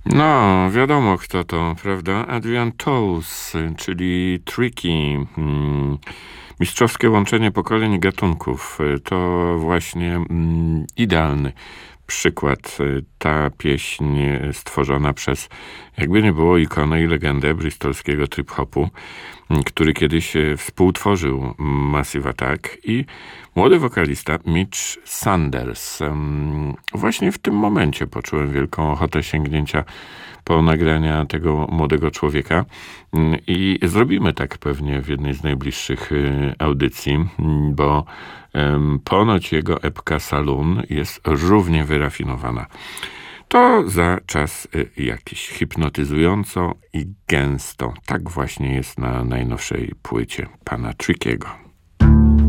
No, wiadomo kto to, prawda? Adrian Tooze, czyli Tricky. Mistrzowskie łączenie pokoleń i gatunków. To właśnie idealny przykład. Ta pieśń stworzona przez, jakby nie było, ikonę i legendę bristolskiego trip-hopu, który kiedyś współtworzył Massive Attack i młody wokalista Mitch Sanders. Właśnie w tym momencie poczułem wielką ochotę sięgnięcia po nagrania tego młodego człowieka i zrobimy tak pewnie w jednej z najbliższych audycji, bo ponoć jego epka Saloon jest równie wyrafinowana. To za czas jakiś, hipnotyzująco i gęsto. Tak właśnie jest na najnowszej płycie pana Trickiego.